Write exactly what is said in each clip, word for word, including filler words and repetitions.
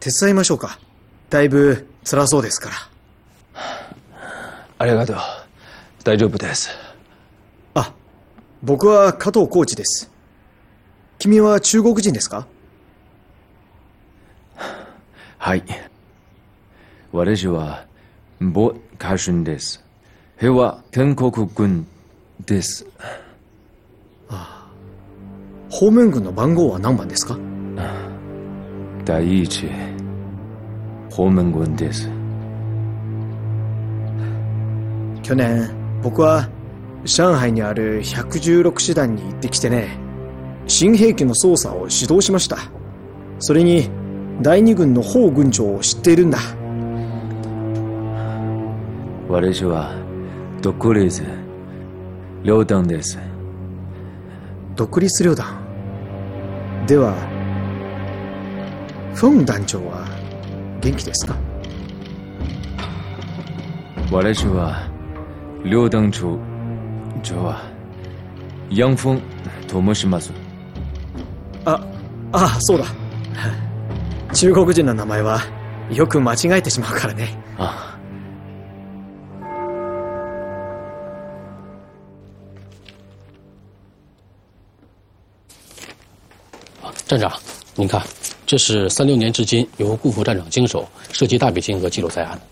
手伝いましょうか。だいぶ辛そうですから。 ありがとう。大丈夫です。 あ、僕は加藤コーチです。君は中国人ですか？ はい。私は某家臣です。平和建国軍です。 ああ。方面軍の番号は何番ですか？ 第一方面軍です。 去年僕は上海にあるひゃくじゅうろく師団に行ってきてね、新兵器の操作を指導しました。それにだいに軍の方軍長を知っているんだ。 私は独立旅団です。 独立旅団では、フォン団長は元気ですか？ 私は旅団長長は楊峰と申します。 あ、ああ、そうだ。中国人の名前はよく間違えてしまうからね。 あ。 站长，您看，这是三六年至今由顾副站长经手，涉及大笔金额记录在案。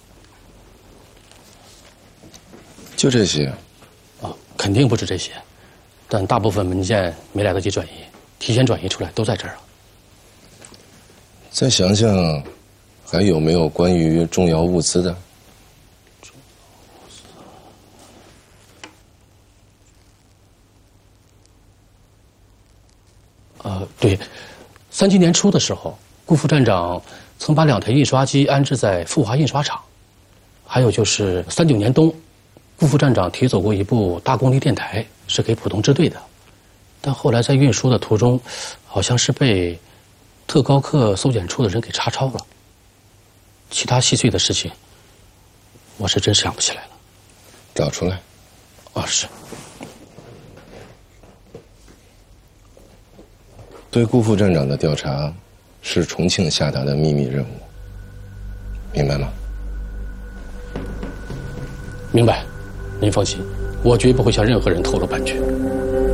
就这些？ 啊，肯定不止这些，但大部分文件没来得及转移，提前转移出来都在这儿了。 再想想，还有没有关于重要物资的？ 呃，对，三七年初的时候，顾副站长曾把两台印刷机安置在富华印刷厂，还有就是三九年冬，顾副站长提走过一部大功率电台，是给浦东支队的，但后来在运输的途中，好像是被特高课搜检处的人给查抄了。其他细碎的事情，我是真想不起来了。 找出来。 啊，是。 对顾副站长的调查是重庆下达的秘密任务，明白吗？ 明白，您放心，我绝不会向任何人透露半句。